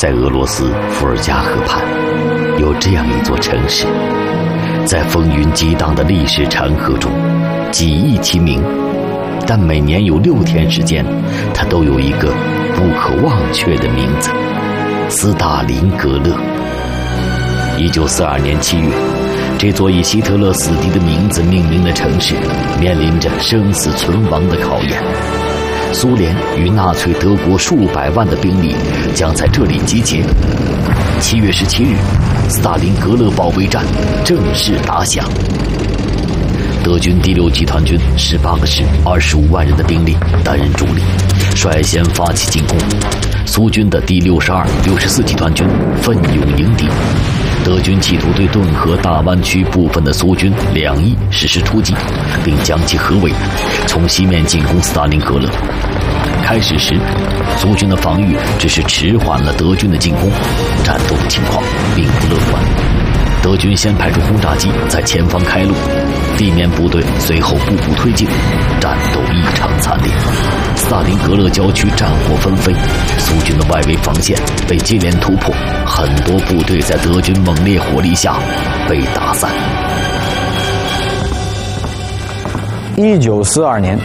在俄罗斯伏尔加河畔，有这样一座城市，在风云激荡的历史长河中，几亿其名，但每年有6天时间，它都有一个不可忘却的名字——斯大林格勒。1942年7月，这座以希特勒死敌的名字命名的城市，面临着生死存亡的考验。苏联与纳粹德国数百万的兵力将在这里集结。7月17日，斯大林格勒保卫战正式打响。德军第6集团军18个师25万人的兵力担任主力，率先发起进攻。苏军的第62、64集团军奋勇迎敌。德军企图对顿河大湾区部分的苏军2翼实施突击，并将其合围，从西面进攻斯大林格勒。开始时，苏军的防御只是迟缓了德军的进攻，战斗的情况并不乐观。德军先派出轰炸机在前方开路，地面部队随后步步推进，战斗异常惨烈。斯大林格勒郊区战火纷飞，苏军的外围防线被接连突破，很多部队在德军猛烈火力下被打散。 1942年